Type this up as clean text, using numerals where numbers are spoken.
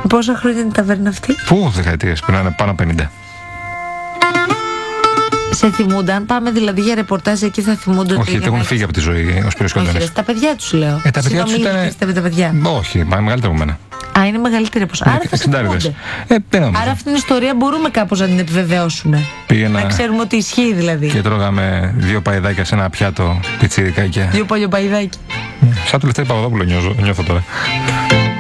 Πόσα χρόνια είναι η ταβέρνα αυτή? Πού δεκαετίες, πρέπει να είναι πάνω από 50. Σε θυμούνται, αν πάμε δηλαδή για ρεπορτάζ εκεί θα θυμούνται? Όχι, γιατί έχουν φύγει από τη ζωή ο Σπύρος Κοντώνης. Όχι, τα παιδιά τους λέω. Τα παιδιά τους ήταν. Τα παιδιά. Όχι, μεγαλύτερα από μένα. Α, είναι μεγαλύτερη από εσάς. Άρα θα θυμούνται. Άρα αυτήν την ιστορία μπορούμε κάπως να την επιβεβαιώσουμε. Πήγαινα. Να ξέρουμε ότι ισχύει δηλαδή. Και τρώγαμε 2 παϊδάκια σε ένα πιάτο πιτσιρικάκια. 2 παλιοπαϊδάκια. Σαν το Λευτέρη Παπαδόπουλο νιώθω τώρα.